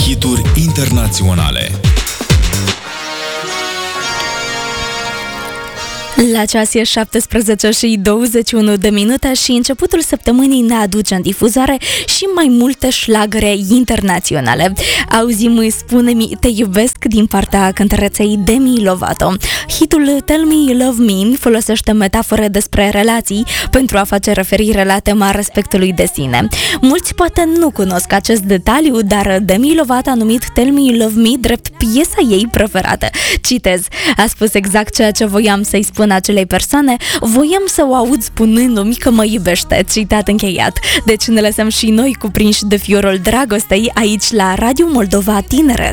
hituri internaționale. La ceas e 17:21 și începutul săptămânii ne aduce în difuzare și mai multe șlagăre internaționale. Auzim Spune-mi te iubesc din partea cântăreței Demi Lovato. Hitul Tell Me You Love Me folosește metafore despre relații pentru a face referire la tema respectului de sine. Mulți poate nu cunosc acest detaliu, dar Demi Lovato a numit Tell Me You Love Me drept piesa ei preferată. Citez: a spus exact ceea ce voiam să-i spun acelei persoane, voiam să o aud spunându-mi că mă iubește. Citat încheiat. Deci ne lăsăm și noi cuprinși de fiorul dragostei aici la Radio Moldova Tineret.